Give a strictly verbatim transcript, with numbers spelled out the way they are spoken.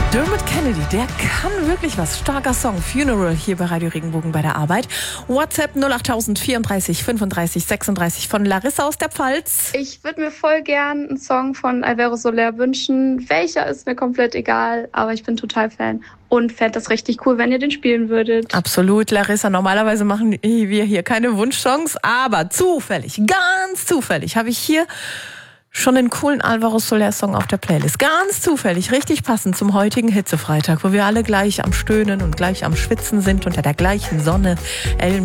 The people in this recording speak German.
Dermot Kennedy, der kann wirklich was. Starker Song. Funeral hier bei Radio Regenbogen bei der Arbeit. WhatsApp null acht null null vierunddreißig fünfunddreißig sechsunddreißig von Larissa aus der Pfalz. Ich würde mir voll gern einen Song von Alvaro Soler wünschen. Welcher ist mir komplett egal, aber ich bin total Fan und fände das richtig cool, wenn ihr den spielen würdet. Absolut, Larissa. Normalerweise machen wir hier keine Wunschsongs, aber zufällig, ganz zufällig habe ich hier schon einen coolen Alvaro Soler-Song auf der Playlist. Ganz zufällig, richtig passend zum heutigen Hitzefreitag, wo wir alle gleich am Stöhnen und gleich am Schwitzen sind unter der gleichen Sonne. El